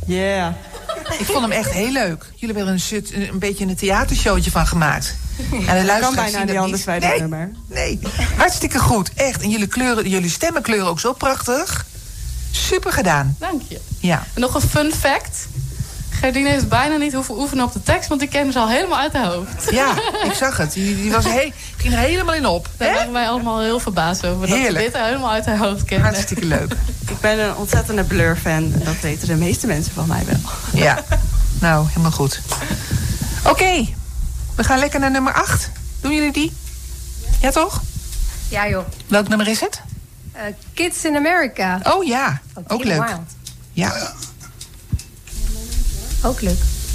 Yeah. Ik vond hem echt heel leuk. Jullie hebben er een beetje een theatershowtje van gemaakt. En de luisteraars kan bijna zien niet anders bij dit nummer. Nee, hartstikke goed. Echt. En jullie stemmen kleuren ook zo prachtig. Super gedaan. Dank je. Ja. En nog een fun fact. Gerdine heeft bijna niet hoeven oefenen op de tekst, want die kende ze al helemaal uit haar hoofd. Ja, ik zag het. Die ging er helemaal in op. Daar waren wij allemaal heel verbaasd over. Dat ze dit helemaal uit haar hoofd kende. Hartstikke leuk. Ik ben een ontzettende Blur-fan. Dat weten de meeste mensen van mij wel. Ja, nou, helemaal goed. Oké, we gaan lekker naar nummer 8. Doen jullie die? Ja, toch? Ja, joh. Welk nummer is het? Kids in America. Oh ja, ook leuk. Wild. Ja. Ook leuk.